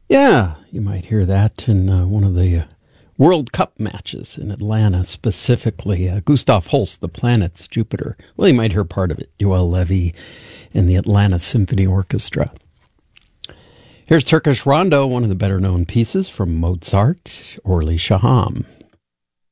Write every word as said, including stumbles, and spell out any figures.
Yeah, you might hear that in uh, one of the uh, World Cup matches in Atlanta, specifically. Uh, Gustav Holst, The Planets, Jupiter. Well, you might hear part of it. Joel Levy and the Atlanta Symphony Orchestra. Here's Turkish Rondo, one of the better-known pieces from Mozart, Orly Shaham.